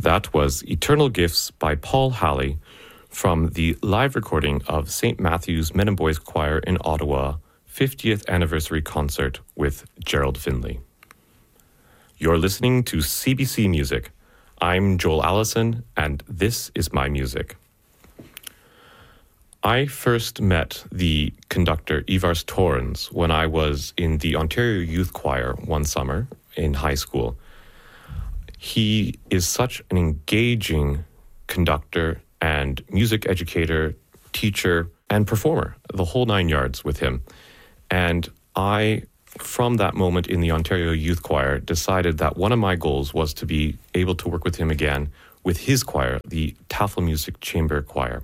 That was Eternal Gifts by Paul Halley from the live recording of St. Matthew's Men and Boys Choir in Ottawa 50th anniversary concert with Gerald Finley. You're listening to CBC Music. I'm Joel Allison, and this is my music. I first met the conductor Ivars Torrens when I was in the Ontario Youth Choir one summer in high school. He is such an engaging conductor and music educator, teacher, and performer, the whole nine yards with him. And I, from that moment in the Ontario Youth Choir, decided that one of my goals was to be able to work with him again with his choir, the Tafelmusik Chamber Choir.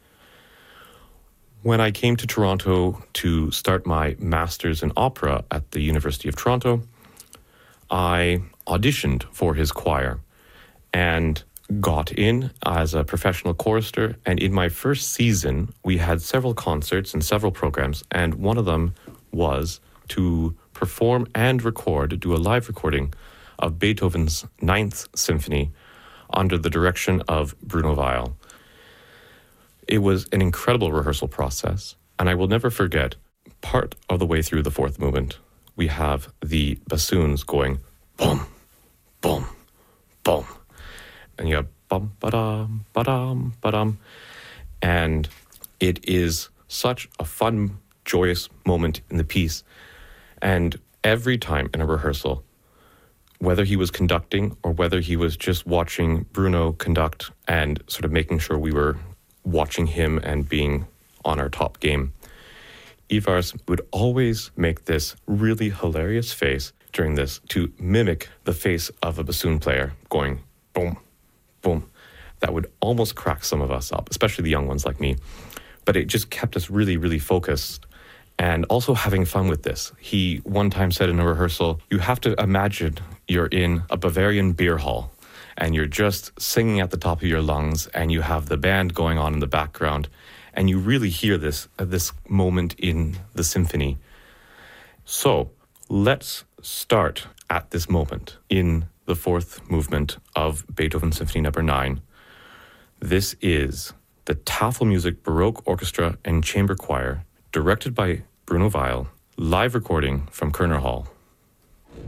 When I came to Toronto to start my master's in opera at the University of Toronto, I auditioned for his choir and got in as a professional chorister. And in my first season, we had several concerts and several programs. And one of them was to perform and do a live recording of Beethoven's Ninth Symphony under the direction of Bruno Weil. It was an incredible rehearsal process. And I will never forget, part of the way through the fourth movement, we have the bassoons going boom, boom, boom. And you have bum, ba-dum, ba-dum, ba-dum. And it is such a fun, joyous moment in the piece. And every time in a rehearsal, whether he was conducting or whether he was just watching Bruno conduct and sort of making sure we were watching him and being on our top game, Ivars would always make this really hilarious face during this to mimic the face of a bassoon player going boom, boom. That would almost crack some of us up, especially the young ones like me. But it just kept us really, really focused and also having fun with this. He one time said in a rehearsal, you have to imagine you're in a Bavarian beer hall and you're just singing at the top of your lungs and you have the band going on in the background and you really hear this moment in the symphony. So let's start at this moment in the fourth movement of Beethoven Symphony No. 9. This is the Tafelmusik Baroque Orchestra and Chamber Choir, directed by Bruno Weil, live recording from Kerner Hall.